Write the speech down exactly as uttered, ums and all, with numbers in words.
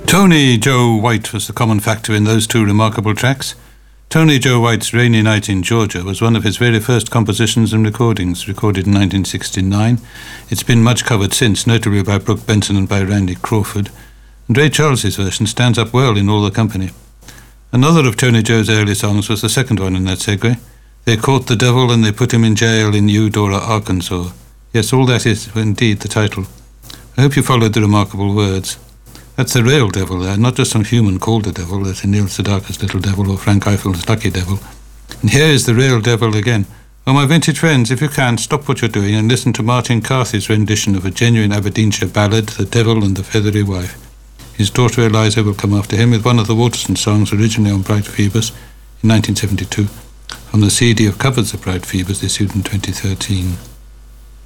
Tony Joe White was the common factor in those two remarkable tracks. Tony Joe White's Rainy Night in Georgia was one of his very first compositions and recordings, recorded in nineteen sixty-nine. It's been much covered since, notably by Brooke Benson and by Randy Crawford. And Ray Charles's version stands up well in all the company. Another of Tony Joe's early songs was the second one in that segue. They caught the devil and they put him in jail in Eudora, Arkansas. Yes, all that is indeed the title. I hope you followed the remarkable words. That's the real devil there, not just some human called the devil, that's Neil Sedaka's Little Devil or Frank Eiffel's Lucky Devil. And here is the real devil again. Oh, my vintage friends, if you can, stop what you're doing and listen to Martin Carthy's rendition of a genuine Aberdeenshire ballad, The Devil and the Feathery Wife. His daughter Eliza will come after him with one of the Waterston songs originally on Bright Phoebus in nineteen seventy-two, on the C D of Covers of Bright Phoebus issued in twenty thirteen.